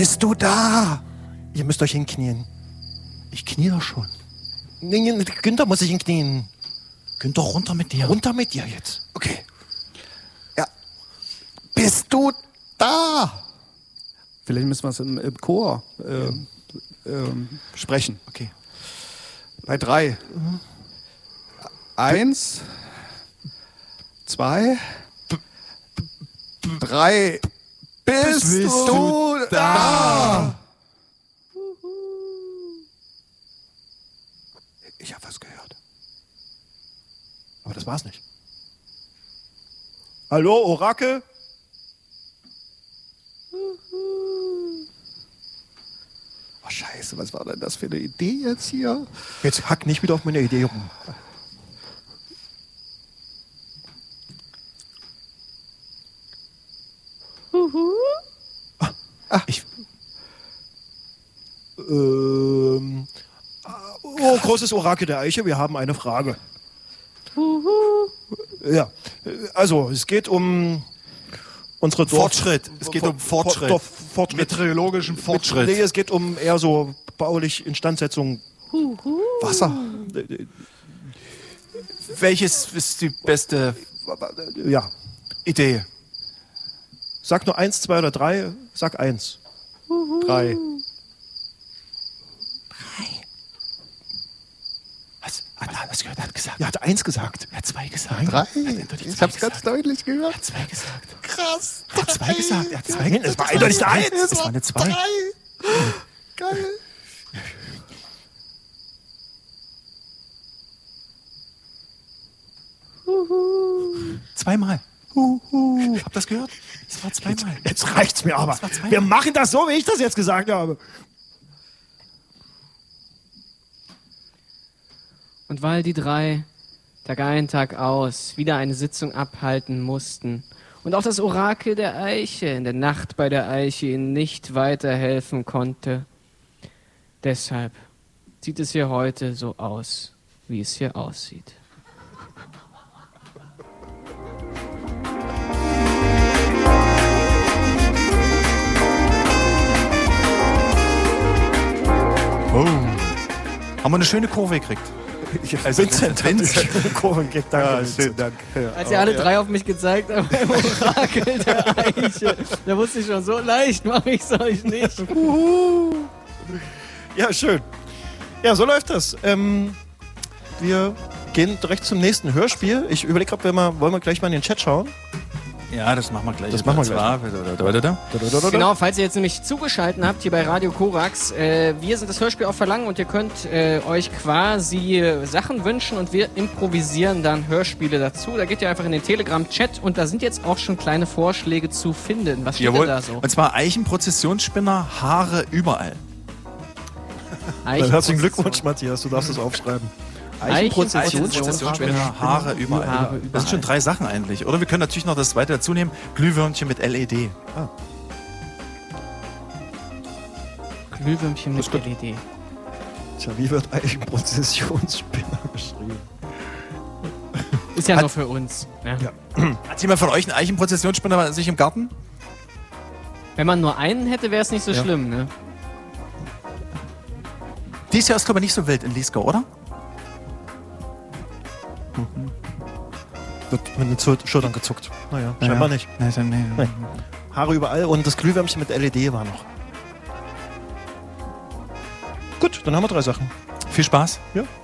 Bist du da? Ihr müsst euch hinknien. Ich knie doch schon. Nee, Günther muss sich hinknien. Günther, runter mit dir. Runter mit dir jetzt. Okay. Ja. Bist du da? Vielleicht müssen wir es im Chor sprechen. Okay. Bei 3. 1, 2, 3. Bist du da? Ich habe was gehört. Aber das war's nicht. Hallo, Orakel? Oh, Scheiße, was war denn das für eine Idee jetzt hier? Jetzt hack nicht wieder auf meine Idee rum. Großes Orakel der Eiche, wir haben eine Frage. Ja, also es geht um unsere Fortschritt. Es geht um Fortschritt. Fortschritt. Meteorologischen Fortschritt. Nee, es geht um eher so baulich Instandsetzung. Wasser. Welches ist die beste Ja. Idee? Sag nur 1, 2 oder 3. Sag 1. 3. Was gehört? Er hat gesagt. Er hat 1 gesagt. Er hat 2 gesagt. 3. Ich Ich hab's ganz deutlich gehört. Er hat 2 gesagt. Krass. Er hat 2 gesagt. Er hat 2 Nein, es war eindeutig der 1. Es war eine 2. Geil. Zweimal. Habt ihr das gehört? Es war 2-mal. Jetzt reicht's mir aber. Das war 2-mal. Wir machen das so, wie ich das jetzt gesagt habe. Und weil die 3 Tag ein, Tag aus wieder eine Sitzung abhalten mussten und auch das Orakel der Eiche in der Nacht bei der Eiche ihnen nicht weiterhelfen konnte, deshalb sieht es hier heute so aus, wie es hier aussieht. Oh. Haben wir eine schöne Kurve gekriegt. Also Vincent hat eine schöne Kurve gekriegt. Danke. Schönen Dank. Ja. Als ihr alle 3 auf mich gezeigt habt, beim Orakel der Eiche, da wusste ich schon, so leicht mache ich es euch nicht. Ja, schön. Ja, so läuft das. Wir gehen direkt zum nächsten Hörspiel. Ich überlege gerade, wollen wir gleich mal in den Chat schauen? Ja, das machen wir gleich. Das machen wir gleich. Genau, falls ihr jetzt nämlich zugeschaltet habt hier bei Radio Korax, wir sind das Hörspiel auf Verlangen und ihr könnt euch quasi Sachen wünschen und wir improvisieren dann Hörspiele dazu. Da geht ihr einfach in den Telegram-Chat und da sind jetzt auch schon kleine Vorschläge zu finden. Was steht denn da so? Und zwar Eichenprozessionsspinner, Haare überall. Herzlichen Glückwunsch, Matthias. Du darfst es aufschreiben. Eichenprozessionsspinner, Haare überall. Das sind schon 3 Sachen eigentlich. Oder wir können natürlich noch das zweite dazu nehmen. Glühwürmchen mit LED. Glühwürmchen mit LED. Tja, wie wird Eichenprozessionsspinner geschrieben? Ist ja nur für uns. Ne? Ja. Hat jemand von euch einen Eichenprozessionsspinner bei sich im Garten? Wenn man nur einen hätte, wäre es nicht so schlimm, ne? Dieses Jahr ist, glaube ich, nicht so wild in Liesgau, oder? Wird mit den Schultern gezuckt. Naja, scheinbar nicht. Nee. Haare überall und das Glühwürmchen mit LED war noch. Gut, dann haben wir 3 Sachen. Viel Spaß. Ja.